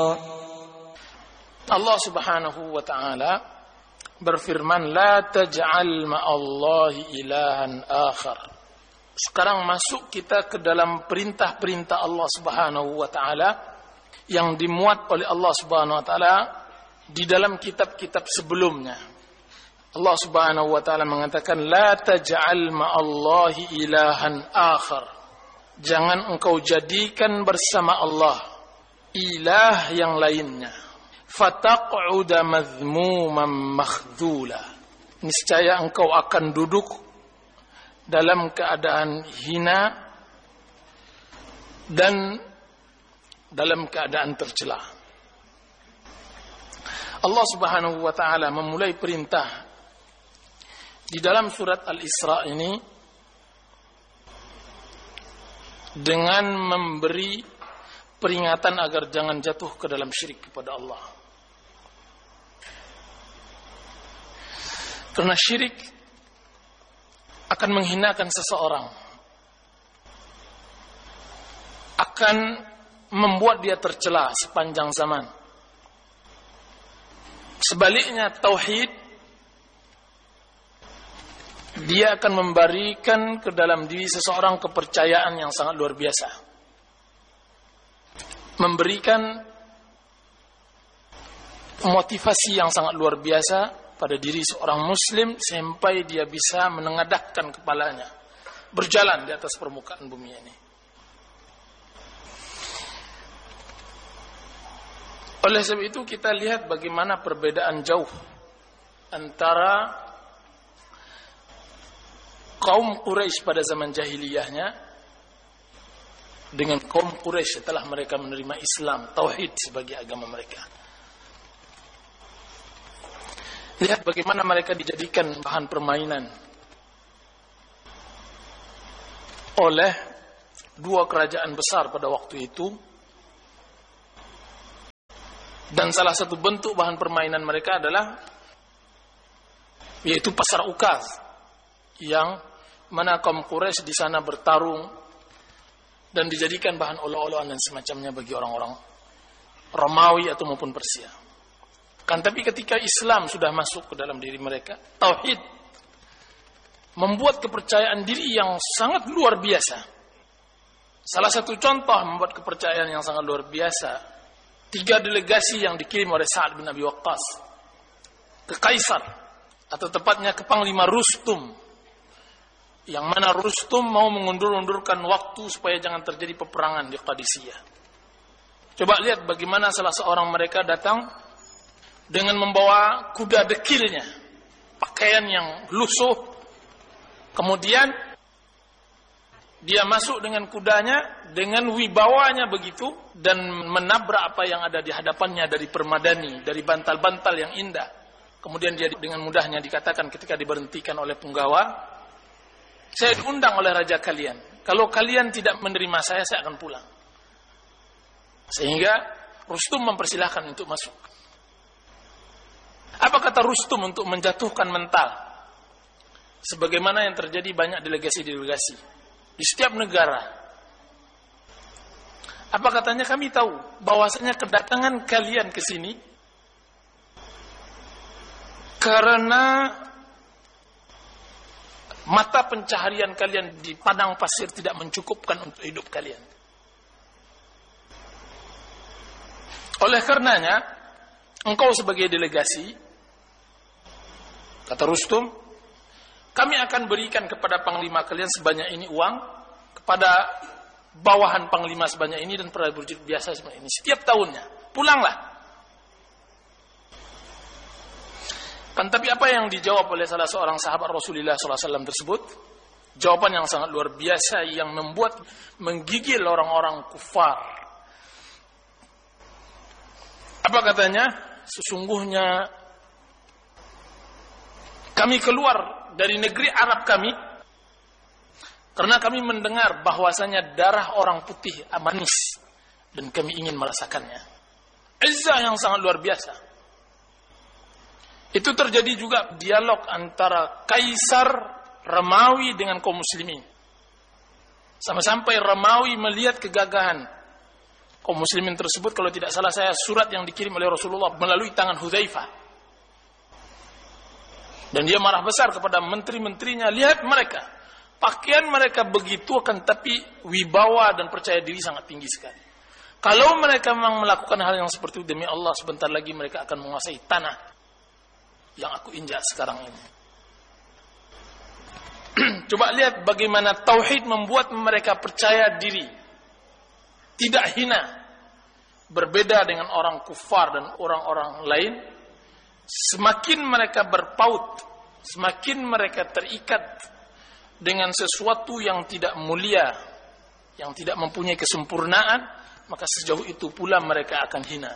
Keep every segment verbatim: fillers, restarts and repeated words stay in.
Allah Subhanahu wa taala berfirman, la taj'al ma'allahi ilahan akhar. Sekarang masuk kita ke dalam perintah-perintah Allah Subhanahu wa taala yang dimuat oleh Allah Subhanahu wa taala di dalam kitab-kitab sebelumnya. Allah Subhanahu wa taala mengatakan, la taj'al ma'allahi ilahan akhar. Jangan engkau jadikan bersama Allah ilah yang lainnya. Fataq'uda madhmuman makhdhula. Niscaya engkau akan duduk dalam keadaan hina dan dalam keadaan tercela. Allah Subhanahu wa taala memulai perintah di dalam surat Al-Isra ini dengan memberi peringatan agar jangan jatuh ke dalam syirik kepada Allah. Karena syirik akan menghinakan seseorang, akan membuat dia tercela sepanjang zaman. Sebaliknya tauhid, dia akan memberikan ke dalam diri seseorang kepercayaan yang sangat luar biasa, memberikan motivasi yang sangat luar biasa pada diri seorang muslim sampai dia bisa menengadahkan kepalanya berjalan di atas permukaan bumi ini. Oleh sebab itu kita lihat bagaimana perbedaan jauh antara kaum Quraisy pada zaman jahiliyahnya dengan kaum Quraisy setelah mereka menerima Islam, tauhid sebagai agama mereka. Lihat bagaimana mereka dijadikan bahan permainan oleh dua kerajaan besar pada waktu itu. Dan salah satu bentuk bahan permainan mereka adalah yaitu pasar Ukaz, yang mana kaum Quraisy di sana bertarung dan dijadikan bahan olok-olokan dan semacamnya bagi orang-orang Romawi atau maupun Persia. Kan tapi ketika Islam sudah masuk ke dalam diri mereka, tauhid membuat kepercayaan diri yang sangat luar biasa. Salah satu contoh membuat kepercayaan yang sangat luar biasa, tiga delegasi yang dikirim oleh Sa'ad bin Abi Waqqas ke Kaisar, atau tepatnya ke Panglima Rustum, yang mana Rustum mau mengundur-undurkan waktu supaya jangan terjadi peperangan di Qadisiyah. Coba lihat bagaimana salah seorang mereka datang dengan membawa kuda dekilnya, pakaian yang lusuh. Kemudian dia masuk dengan kudanya, dengan wibawanya begitu, dan menabrak apa yang ada di hadapannya dari permadani, dari bantal-bantal yang indah. Kemudian dia dengan mudahnya dikatakan ketika diberhentikan oleh penggawa, saya diundang oleh raja kalian. Kalau kalian tidak menerima saya, saya akan pulang. Sehingga Rustum mempersilahkan untuk masuk. Apa kata Rustum untuk menjatuhkan mental? Sebagaimana yang terjadi banyak delegasi-delegasi di setiap negara. Apa katanya? Kami tahu bahwasanya kedatangan kalian ke sini karena mata pencaharian kalian di padang pasir tidak mencukupkan untuk hidup kalian. Oleh karenanya, engkau sebagai delegasi, kata Rustum, kami akan berikan kepada panglima kalian sebanyak ini uang, kepada bawahan panglima sebanyak ini, dan prajurit biasa sebanyak ini setiap tahunnya. Pulanglah. Kan tapi apa yang dijawab oleh salah seorang sahabat Rasulullah shallallahu alaihi wasallam tersebut? Jawaban yang sangat luar biasa yang membuat menggigil orang-orang kufar. Apa katanya? Sesungguhnya kami keluar dari negeri Arab kami karena kami mendengar bahwasanya darah orang putih manis dan kami ingin merasakannya. Izzah yang sangat luar biasa. Itu terjadi juga dialog antara Kaisar Romawi dengan kaum muslimin. Sampai-sampai Romawi melihat kegagahan kaum muslimin tersebut, kalau tidak salah saya, surat yang dikirim oleh Rasulullah melalui tangan Hudzaifah. Dan dia marah besar kepada menteri-menterinya. Lihat mereka, pakaian mereka begitu, akan tapi wibawa dan percaya diri sangat tinggi sekali. Kalau mereka memang melakukan hal yang seperti itu, demi Allah, sebentar lagi mereka akan menguasai tanah yang aku injak sekarang ini. Coba lihat bagaimana tauhid membuat mereka percaya diri, tidak hina. Berbeda dengan orang kufar dan orang-orang lain, semakin mereka berpaut, semakin mereka terikat dengan sesuatu yang tidak mulia, yang tidak mempunyai kesempurnaan, maka sejauh itu pula mereka akan hina.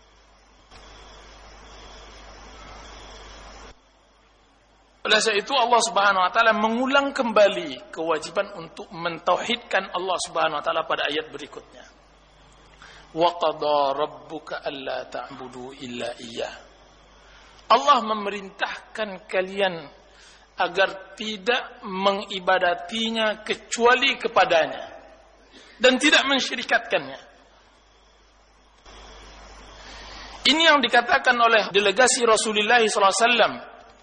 Oleh sebab itu Allah Subhanahu wa taala mengulang kembali kewajiban untuk mentauhidkan Allah Subhanahu wa taala pada ayat berikutnya. Wa qada rabbuka alla ta'budu illa iyyah. Allah memerintahkan kalian agar tidak mengibadatinya kecuali kepadanya dan tidak mensyirikatkannya. Ini yang dikatakan oleh delegasi Rasulullah sallallahu alaihi wasallam.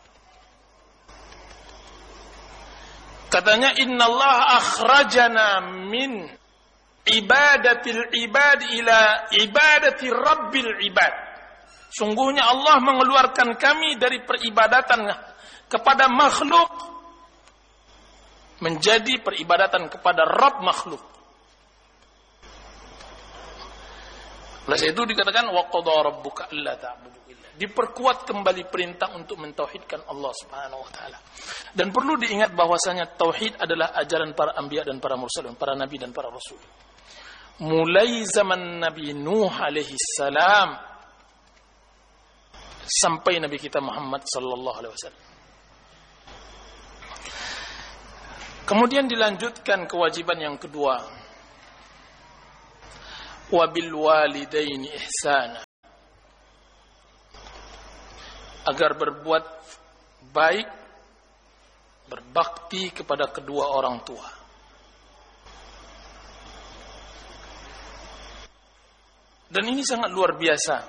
Katanya, innallaha akhrajana min ibadatil ibad ila ibadati rabbil ibad. Sungguhnya Allah mengeluarkan kami dari peribadatan kepada makhluk menjadi peribadatan kepada Rabb makhluk. Oleh itu dikatakan wa qada rabbuka alla ta'budu illa. Diperkuat kembali perintah untuk mentauhidkan Allah Subhanahu wa taala. Dan perlu diingat bahwasanya tauhid adalah ajaran para anbiya dan para mursalin, para nabi dan para rasul. Mulai zaman Nabi Nuh alaihi salam sampai Nabi kita Muhammad sallallahu alaihi wasallam. Kemudian dilanjutkan kewajiban yang kedua. Wabil walidaini ihsana. Agar berbuat baik, berbakti kepada kedua orang tua. Dan ini sangat luar biasa.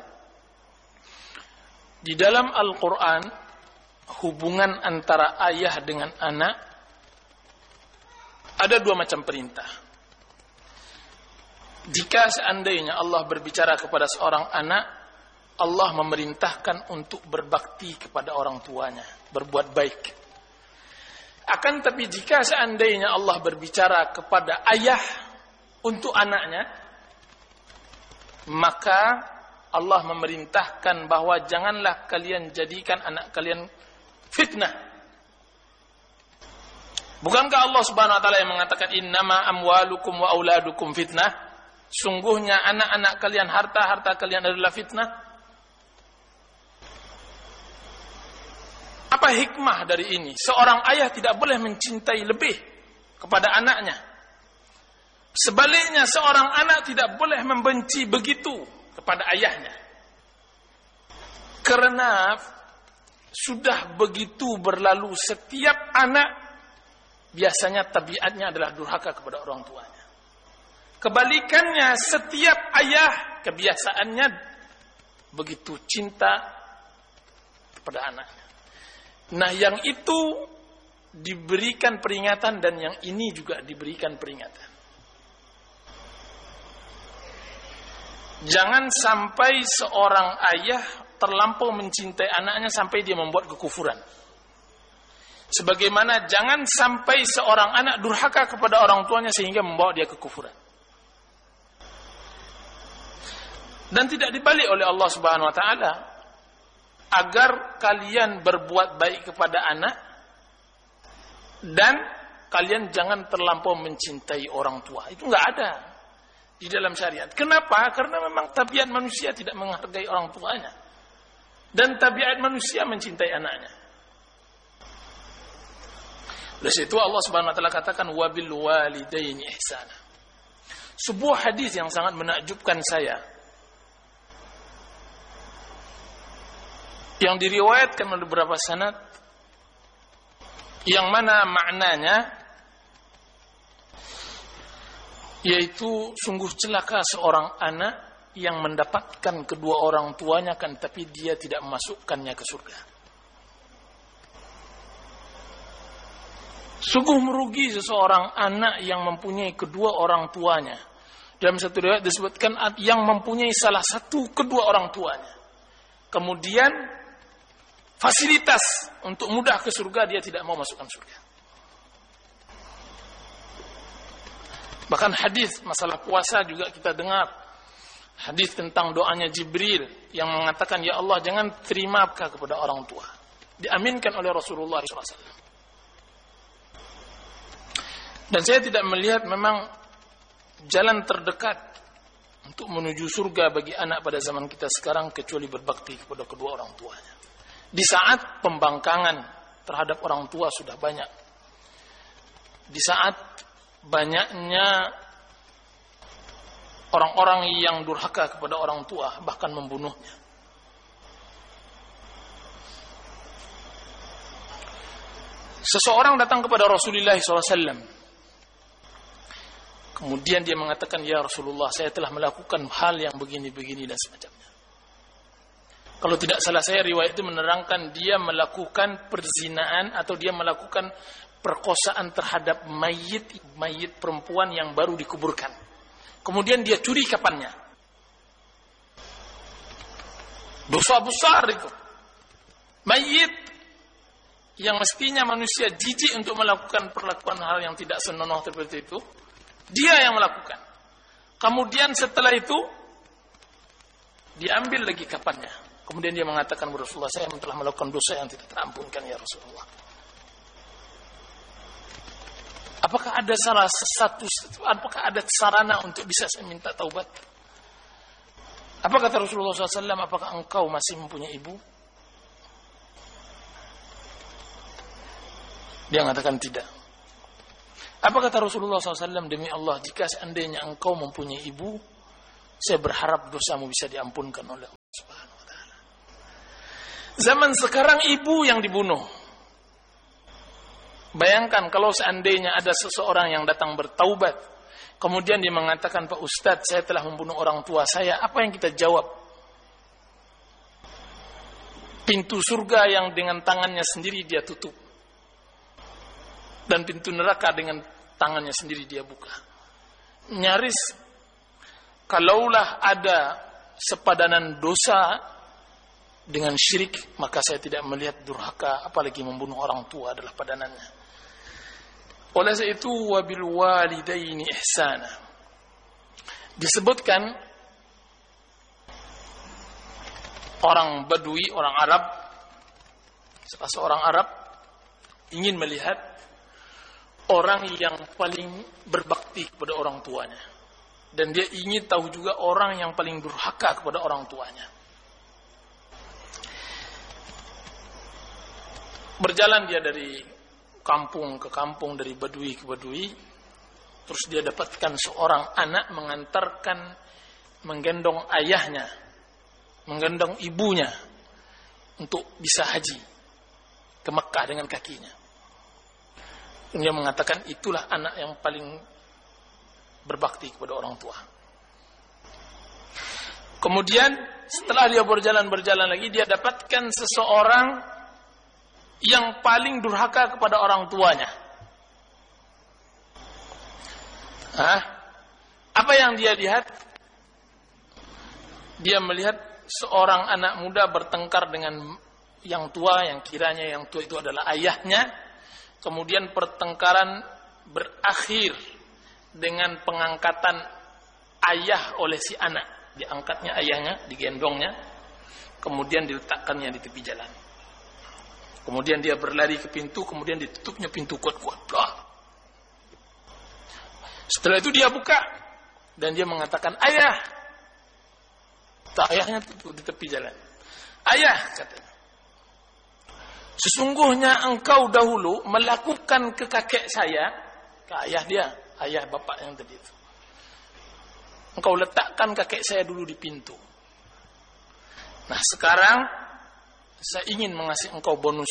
Di dalam Al-Quran, hubungan antara ayah dengan anak ada dua macam perintah. Jika seandainya Allah berbicara kepada seorang anak, Allah memerintahkan untuk berbakti kepada orang tuanya, berbuat baik. Akan tapi jika seandainya Allah berbicara kepada ayah untuk anaknya, maka Allah memerintahkan bahwa janganlah kalian jadikan anak kalian fitnah. Bukankah Allah Subhanahu wa taala yang mengatakan innama amwalukum wa auladukum fitnah? Sungguhnya anak-anak kalian, harta-harta kalian adalah fitnah. Apa hikmah dari ini? Seorang ayah tidak boleh mencintai lebih kepada anaknya. Sebaliknya seorang anak tidak boleh membenci begitu kepada ayahnya. Karena sudah begitu berlalu, setiap anak biasanya tabiatnya adalah durhaka kepada orang tuanya. Kebalikannya, setiap ayah kebiasaannya begitu cinta kepada anaknya. Nah, yang itu diberikan peringatan dan yang ini juga diberikan peringatan. Jangan sampai seorang ayah terlampau mencintai anaknya sampai dia membuat kekufuran. Sebagaimana jangan sampai seorang anak durhaka kepada orang tuanya sehingga membawa dia kekufuran. Dan tidak dibalik oleh Allah Subhanahu wa taala agar kalian berbuat baik kepada anak dan kalian jangan terlampau mencintai orang tua. Itu enggak ada di dalam syariat. Kenapa? Karena memang tabiat manusia tidak menghargai orang tuanya. Dan tabiat manusia mencintai anaknya. Oleh itu Allah Subhanahu wa taala katakan wabil walidaini ihsana. Sebuah hadis yang sangat menakjubkan saya, yang diriwayatkan oleh beberapa sanad, yang mana maknanya yaitu sungguh celaka seorang anak yang mendapatkan kedua orang tuanya kan tapi dia tidak memasukkannya ke surga. Sungguh merugi seseorang anak yang mempunyai kedua orang tuanya. Dalam satu riwayat disebutkan yang mempunyai salah satu kedua orang tuanya. Kemudian fasilitas untuk mudah ke surga dia tidak mau masukkan surga. Bahkan hadis masalah puasa juga kita dengar. Hadis tentang doanya Jibril yang mengatakan, ya Allah jangan terima kepada orang tua. Diaminkan oleh Rasulullah shallallahu alaihi wasallam. Dan saya tidak melihat memang jalan terdekat untuk menuju surga bagi anak pada zaman kita sekarang kecuali berbakti kepada kedua orang tuanya. Di saat pembangkangan terhadap orang tua sudah banyak. Di saat banyaknya orang-orang yang durhaka kepada orang tua, bahkan membunuhnya. Seseorang datang kepada Rasulullah shallallahu alaihi wasallam. Kemudian dia mengatakan, ya Rasulullah, saya telah melakukan hal yang begini-begini dan semacamnya. Kalau tidak salah saya, riwayat itu menerangkan dia melakukan perzinaan atau dia melakukan perkosaan terhadap mayit, mayit perempuan yang baru dikuburkan. Kemudian dia curi kapannya. Dosa besar itu. Mayit yang mestinya manusia jijik untuk melakukan perlakuan hal yang tidak senonoh seperti itu, dia yang melakukan. Kemudian setelah itu diambil lagi kapannya. Kemudian dia mengatakan, Rasulullah, saya telah melakukan dosa yang tidak terampunkan ya Rasulullah. Apakah ada salah satu, apakah ada sarana untuk bisa saya minta taubat? Apa kata Rasulullah shallallahu alaihi wasallam? Apakah engkau masih mempunyai ibu? Dia mengatakan tidak. Apa kata Rasulullah shallallahu alaihi wasallam? Demi Allah, jika seandainya engkau mempunyai ibu, saya berharap dosamu bisa diampunkan oleh Allah Subhanahu wa taala. Zaman sekarang ibu yang dibunuh. Bayangkan kalau seandainya ada seseorang yang datang bertaubat, kemudian dia mengatakan, Pak Ustadz, saya telah membunuh orang tua saya. Apa yang kita jawab? Pintu surga yang dengan tangannya sendiri dia tutup. Dan pintu neraka dengan tangannya sendiri dia buka. Nyaris, kalaulah ada sepadanan dosa dengan syirik, maka saya tidak melihat durhaka, apalagi membunuh orang tua adalah padanannya. Oleh sebab itu, wabil walidaini ihsana. Disebutkan orang Badui, orang Arab, salah seorang Arab ingin melihat orang yang paling berbakti kepada orang tuanya. Dan dia ingin tahu juga orang yang paling durhaka kepada orang tuanya. Berjalan dia dari kampung ke kampung, dari Badui ke Badui. Terus dia dapatkan seorang anak mengantarkan, menggendong ayahnya, menggendong ibunya untuk bisa haji ke Mekah dengan kakinya. Dia mengatakan itulah anak yang paling berbakti kepada orang tua. Kemudian setelah dia berjalan-berjalan lagi, dia dapatkan seseorang yang paling durhaka kepada orang tuanya. Hah? Apa yang dia lihat? Dia melihat seorang anak muda bertengkar dengan yang tua, yang kiranya yang tua itu adalah ayahnya. Kemudian pertengkaran berakhir dengan pengangkatan ayah oleh si anak. Diangkatnya ayahnya, digendongnya, kemudian diletakkannya di tepi jalan. Kemudian dia berlari ke pintu, kemudian ditutupnya pintu kuat-kuat. Setelah itu dia buka dan dia mengatakan, ayah. Ayahnya di tepi jalan. Ayah, katanya, sesungguhnya engkau dahulu melakukan ke kakek saya, ke ayah dia, ayah bapak yang tadi itu. Engkau letakkan kakek saya dulu di pintu. Nah sekarang saya ingin mengasih engkau bonus.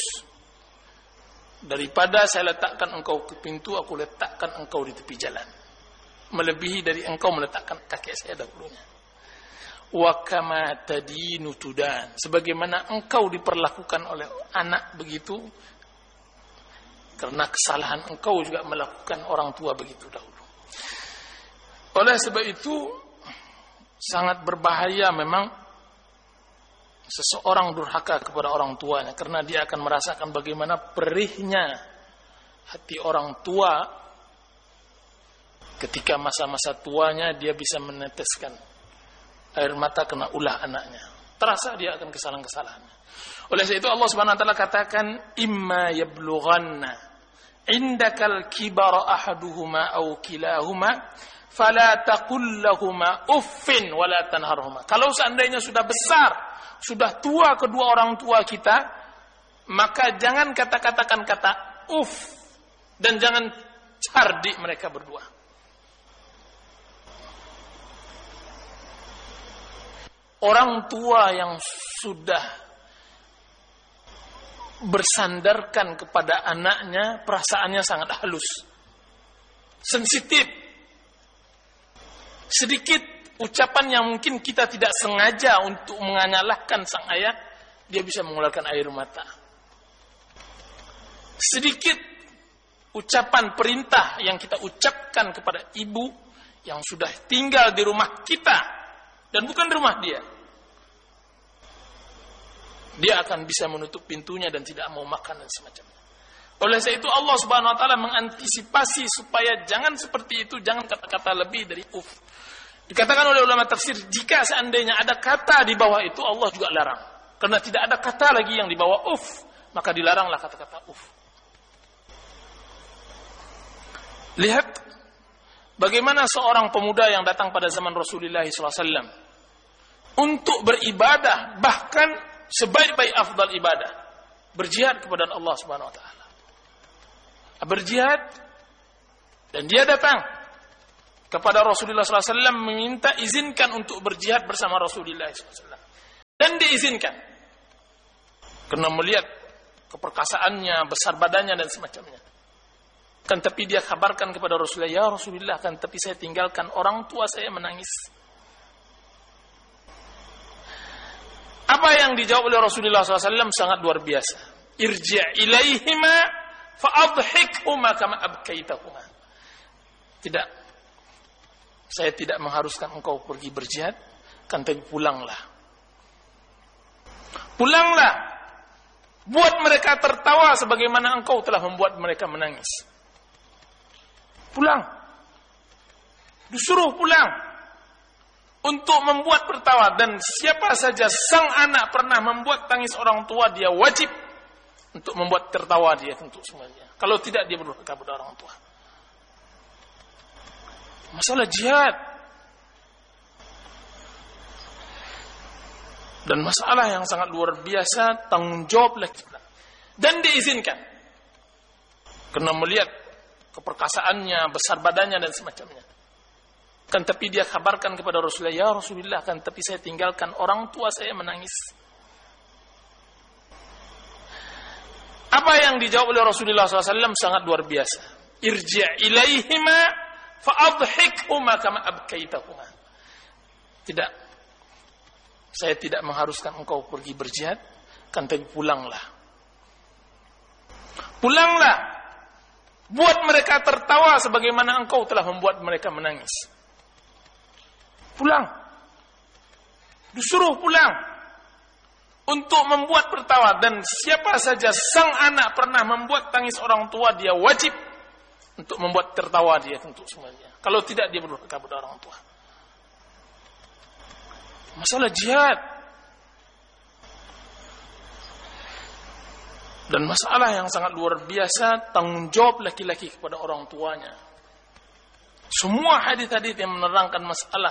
Daripada saya letakkan engkau ke pintu, aku letakkan engkau di tepi jalan. melebihi dari engkau meletakkan kakek saya dahulunya. Wa kama tadinu tudan, sebagaimana engkau diperlakukan oleh anak begitu, karena kesalahan engkau juga melakukan orang tua begitu dahulu. Oleh sebab itu sangat berbahaya memang seseorang durhaka kepada orang tuanya, karena dia akan merasakan bagaimana perihnya hati orang tua ketika masa-masa tuanya dia bisa meneteskan air mata kena ulah anaknya. Terasa dia akan kesalahan-kesalahannya. Oleh sebab itu Allah Subhanahu wa taala katakan, imma yablughanna indakal kibara ahaduhuma aw kilahuma fala taqul lahumā uffin wala tanharhumā. Kalau seandainya sudah besar, sudah tua kedua orang tua kita, maka jangan kata-katakan kata uff dan jangan cardi mereka berdua. Orang tua yang sudah bersandarkan kepada anaknya, perasaannya sangat halus, sensitif. Sedikit ucapan yang mungkin kita tidak sengaja untuk menyalahkan sang ayah, dia bisa mengeluarkan air mata. Sedikit ucapan perintah yang kita ucapkan kepada ibu yang sudah tinggal di rumah kita dan bukan rumah dia, dia akan bisa menutup pintunya dan tidak mau makan dan semacamnya. Oleh sebab itu Allah Subhanahu wa taala mengantisipasi supaya jangan seperti itu, jangan kata-kata lebih dari uf. Dikatakan oleh ulama tafsir, jika seandainya ada kata di bawah itu, Allah juga larang. Karena tidak ada kata lagi yang di bawah uf, maka dilaranglah kata-kata uf. Lihat bagaimana seorang pemuda yang datang pada zaman Rasulullah shallallahu alaihi wasallam untuk beribadah, bahkan sebaik-baik afdal ibadah, berjihad kepada Allah Subhanahu wa taala. Berjihad, dan dia datang kepada Rasulullah shallallahu alaihi wasallam meminta izinkan untuk berjihad bersama Rasulullah shallallahu alaihi wasallam. Dan diizinkan. Karena melihat keperkasaannya, besar badannya dan semacamnya. Kan tapi dia kabarkan kepada Rasulullah, ya Rasulullah, kan tapi saya tinggalkan orang tua saya menangis. Apa yang dijawab oleh Rasulullah shallallahu alaihi wasallam sangat luar biasa. Irji' ilaihima fa'adhikhuma kama abkaitahuma. Tidak. Saya tidak mengharuskan engkau pergi berjihad, kan tapi pulanglah. Pulanglah. Buat mereka tertawa sebagaimana engkau telah membuat mereka menangis. Pulang. Disuruh pulang untuk membuat tertawa, dan siapa saja sang anak pernah membuat tangis orang tua, dia wajib untuk membuat tertawa dia untuk semuanya. Kalau tidak, dia berdurhaka kepada orang tua. Masalah jihad dan masalah yang sangat luar biasa, tanggung jawab lagi, dan diizinkan karena melihat keperkasaannya, besar badannya dan semacamnya. Kan tapi dia kabarkan kepada Rasulullah, ya Rasulullah, kan tapi saya tinggalkan orang tua saya menangis. Apa yang dijawab oleh Rasulullah shallallahu alaihi wasallam sangat luar biasa. Irji' ilaihima fa'adhikhuma kama abkaitahuma. Tidak. Saya tidak mengharuskan engkau pergi berjihad, kan tapi pulanglah. Pulanglah. Buat mereka tertawa sebagaimana engkau telah membuat mereka menangis. Pulang. Disuruh pulang untuk membuat tertawa, dan siapa saja sang anak pernah membuat tangis orang tua, dia wajib untuk membuat tertawa dia untuk semuanya. Kalau tidak, dia berdurhaka kepada orang tua. Masalah jihad dan masalah yang sangat luar biasa, tanggung jawab laki-laki kepada orang tuanya. Semua hadis-hadis yang menerangkan masalah